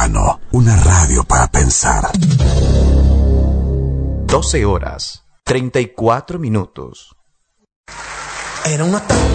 Urbano, una radio para pensar. 12 horas, 34 minutos. Era una